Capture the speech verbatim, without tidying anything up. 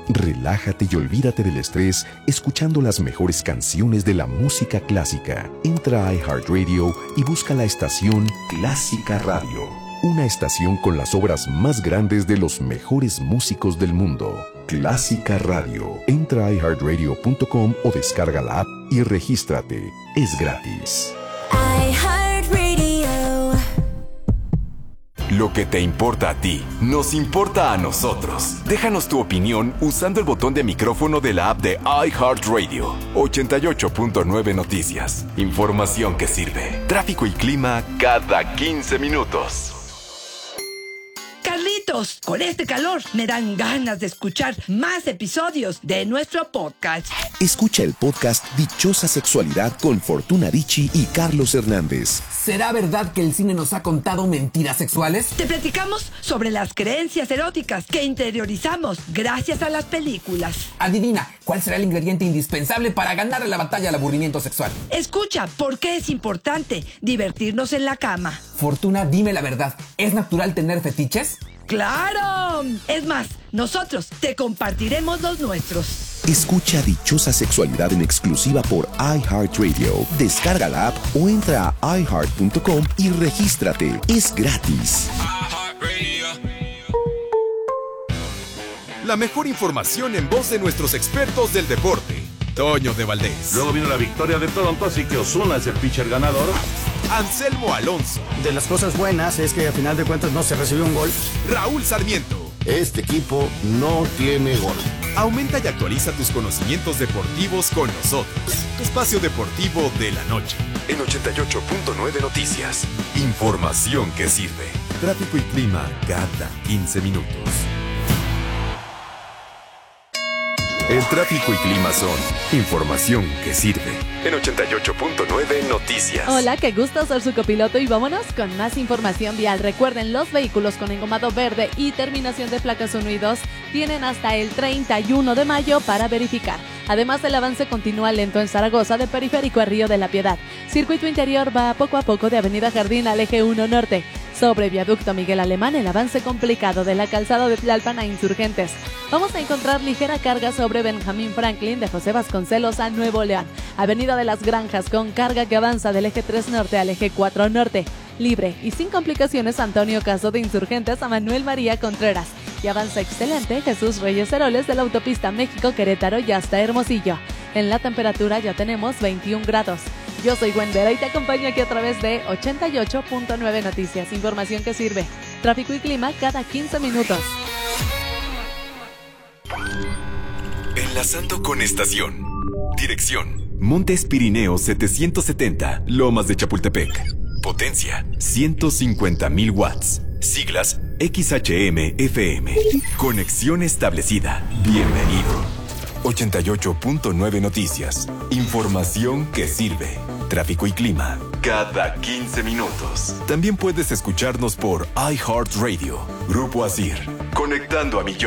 Relájate y olvídate del estrés escuchando las mejores canciones de la música clásica. Entra a iHeartRadio y busca la estación Clásica Radio. Una estación con las obras más grandes de los mejores músicos del mundo. Clásica Radio. Entra a i heart radio punto com o descarga la app y regístrate. Es gratis. iHeartRadio. Lo que te importa a ti, nos importa a nosotros. Déjanos tu opinión usando el botón de micrófono de la app de iHeartRadio. ochenta y ocho punto nueve Noticias. Información que sirve. Tráfico y clima cada quince minutos. Carlitos, con este calor me dan ganas de escuchar más episodios de nuestro podcast. Escucha el podcast Dichosa Sexualidad con Fortuna Dicci y Carlos Hernández. ¿Será verdad que el cine nos ha contado mentiras sexuales? Te platicamos sobre las creencias eróticas que interiorizamos gracias a las películas. Adivina, ¿cuál será el ingrediente indispensable para ganar la batalla al aburrimiento sexual? Escucha por qué es importante divertirnos en la cama. Fortuna, dime la verdad, ¿es natural tener fetiches? ¡Claro! Es más, nosotros te compartiremos los nuestros. Escucha Dichosa Sexualidad en exclusiva por iHeartRadio. Descarga la app o entra a i heart punto com y regístrate. Es gratis. La mejor información en voz de nuestros expertos del deporte. Toño de Valdés. Luego vino la victoria de Toronto, así que Ozuna es el pitcher ganador. Anselmo Alonso. De las cosas buenas es que a final de cuentas no se recibió un gol. Raúl Sarmiento. Este equipo no tiene gol. Aumenta y actualiza tus conocimientos deportivos con nosotros. Tu espacio deportivo de la noche. En ochenta y ocho punto nueve Noticias. Información que sirve. Tráfico y clima cada quince minutos. El tráfico y clima son información que sirve. En ochenta y ocho punto nueve Noticias. Hola, qué gusto ser su copiloto y vámonos con más información vial. Recuerden, los vehículos con engomado verde y terminación de placas uno y dos tienen hasta el treinta y uno de mayo para verificar. Además, el avance continúa lento en Zaragoza de Periférico a Río de la Piedad. Circuito interior va poco a poco de Avenida Jardín al eje uno Norte. Sobre Viaducto Miguel Alemán, el avance complicado de la calzada de Tlalpan a Insurgentes. Vamos a encontrar ligera carga sobre Benjamín Franklin de José Vasconcelos a Nuevo León. Avenida de las Granjas con carga que avanza del eje tres Norte al eje cuatro Norte. Libre y sin complicaciones Antonio Caso de Insurgentes a Manuel María Contreras. Y avanza excelente Jesús Reyes Heroles de la autopista México-Querétaro y hasta Hermosillo. En la temperatura ya tenemos veintiún grados. Yo soy Gwendera y te acompaño aquí a través de ochenta y ocho punto nueve Noticias. Información que sirve. Tráfico y clima cada quince minutos. Enlazando con estación. Dirección: Montes Pirineos setecientos setenta, Lomas de Chapultepec. Potencia: ciento cincuenta mil watts. Siglas: X H M F M. Conexión establecida. Bienvenido. ochenta y ocho punto nueve Noticias. Información que sirve. Tráfico y clima cada quince minutos. También puedes escucharnos por iHeartRadio. Grupo Asir. Conectando a millones.